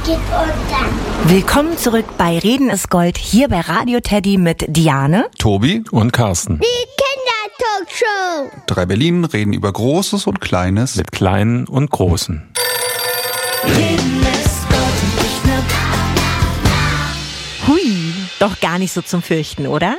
geht unter. Willkommen zurück bei Reden ist Gold, hier bei Radio Teddy mit Diane, Tobi und Carsten. Die Kindertalkshow. 3 Berlin reden über Großes und Kleines. Mit Kleinen und Großen. Reden ist Gold und nicht nur Hui, doch gar nicht so zum Fürchten, oder?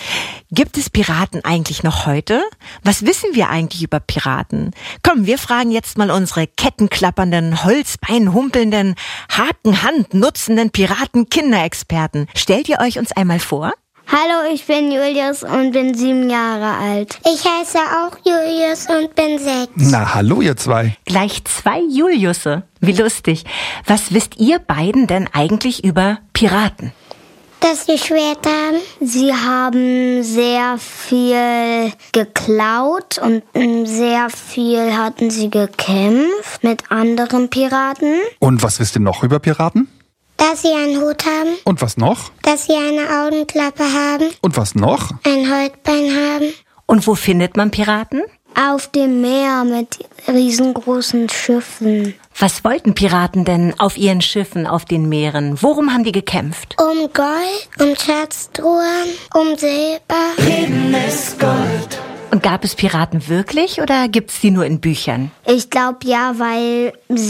Gibt es Piraten eigentlich noch heute? Was wissen wir eigentlich über Piraten? Komm, wir fragen jetzt mal unsere kettenklappernden, holzbeinhumpelnden, Hakenhand nutzenden Piraten-Kinderexperten. Stellt ihr euch uns einmal vor? Hallo, ich bin Julius und bin 7 Jahre alt. Ich heiße auch Julius und bin 6. Na, hallo ihr zwei. Gleich 2 Juliusse. Wie lustig. Was wisst ihr beiden denn eigentlich über Piraten? Dass sie Schwerter haben. Sie haben sehr viel geklaut und sehr viel hatten sie gekämpft mit anderen Piraten. Und was wisst ihr noch über Piraten? Dass sie einen Hut haben. Und was noch? Dass sie eine Augenklappe haben. Und was noch? Ein Holzbein haben. Und wo findet man Piraten? Auf dem Meer mit riesengroßen Schiffen. Was wollten Piraten denn auf ihren Schiffen, auf den Meeren? Worum haben die gekämpft? Um Gold, um Schatztruhen, um Silber. Reden ist Gold. Und gab es Piraten wirklich oder gibt's die nur in Büchern? Ich glaube ja, weil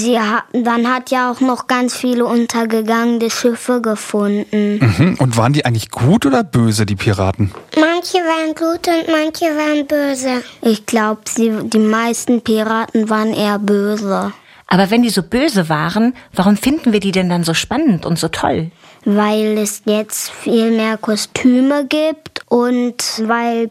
dann hat ja auch noch ganz viele untergegangene Schiffe gefunden. Und waren die eigentlich gut oder böse, die Piraten? Manche waren gut und manche waren böse. Ich glaube, die meisten Piraten waren eher böse. Aber wenn die so böse waren, warum finden wir die denn dann so spannend und so toll? Weil es jetzt viel mehr Kostüme gibt und weil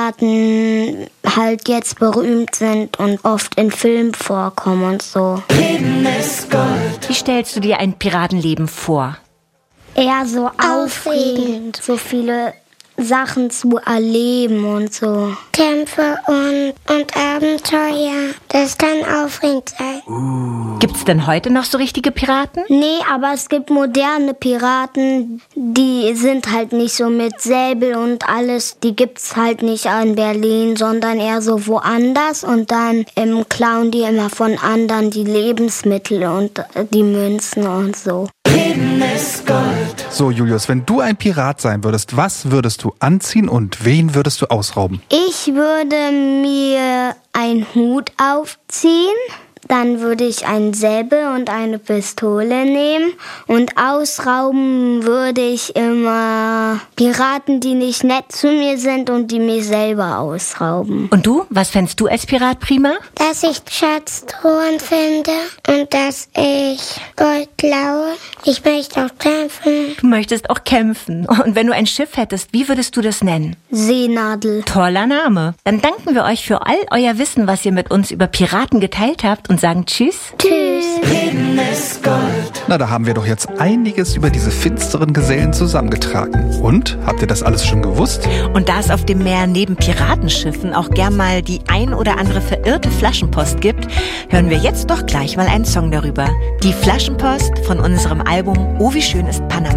Piraten halt jetzt berühmt sind und oft in Filmen vorkommen und so. Reden ist Gold. Wie stellst du dir ein Piratenleben vor? Eher so aufregend, so viele Sachen zu erleben und so. Kämpfe und Abenteuer. Das kann aufregend sein. Gibt's denn heute noch so richtige Piraten? Nee, aber es gibt moderne Piraten, die sind halt nicht so mit Säbel und alles. Die gibt's halt nicht in Berlin, sondern eher so woanders. Und dann klauen die immer von anderen die Lebensmittel und die Münzen und so. Reden ist Gold. So, Julius, wenn du ein Pirat sein würdest, was würdest du anziehen und wen würdest du ausrauben? Ich würde mir einen Hut aufziehen. Dann würde ich einen Säbel und eine Pistole nehmen und ausrauben würde ich immer Piraten, die nicht nett zu mir sind und die mich selber ausrauben. Und du? Was fändest du als Pirat prima? Dass ich Schatztruhen finde und dass ich Gold klaue. Ich möchte auch kämpfen. Du möchtest auch kämpfen. Und wenn du ein Schiff hättest, wie würdest du das nennen? Seenadel. Toller Name. Dann danken wir euch für all euer Wissen, was ihr mit uns über Piraten geteilt habt und sagen Tschüss. Tschüss. Reden ist Gold. Na, da haben wir doch jetzt einiges über diese finsteren Gesellen zusammengetragen. Und? Habt ihr das alles schon gewusst? Und da es auf dem Meer neben Piratenschiffen auch gern mal die ein oder andere verirrte Flaschenpost gibt, hören wir jetzt doch gleich mal einen Song darüber. Die Flaschenpost von unserem Album Oh, wie schön ist Panama.